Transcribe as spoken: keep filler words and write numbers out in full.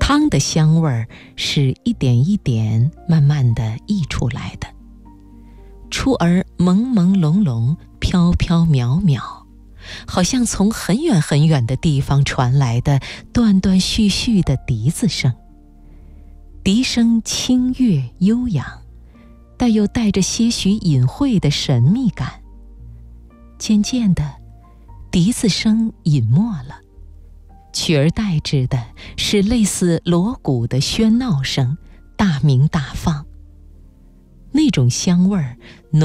汤的香味儿是一点一点慢慢地溢出来的，初而朦朦胧胧，飘飘渺渺，好像从很远很远的地方传来的断断续续的笛子声。笛声清越悠扬，但又带着些许隐晦的神秘感。渐渐的，笛子声隐没了，取而代之的是类似锣鼓的喧闹声，大鸣大放。那种香味儿